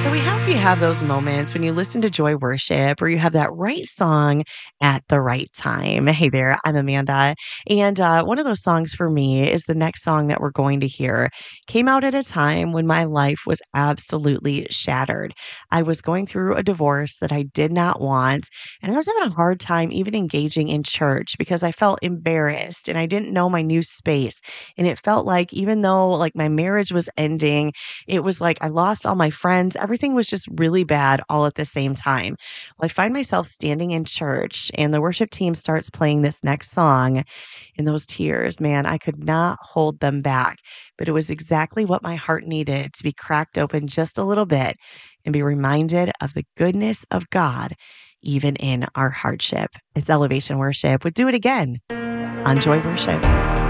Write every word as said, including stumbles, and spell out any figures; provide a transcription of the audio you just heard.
So we hope you have those moments when you listen to Joy Worship or you have that right song at the right time. Hey there, I'm Amanda. And uh, one of those songs for me is the next song that we're going to hear. Came out at a time when my life was absolutely shattered. I was going through a divorce that I did not want. And I was having a hard time even engaging in church because I felt embarrassed and I didn't know my new space. And it felt like even though like my marriage was ending, it was like I lost all my friends. Everything was just really bad all at the same time. Well, I find myself standing in church and the worship team starts playing this next song, and those tears, man, I could not hold them back. But it was exactly what my heart needed to be cracked open just a little bit and be reminded of the goodness of God, even in our hardship. It's Elevation Worship. Would do it again on Joy Worship.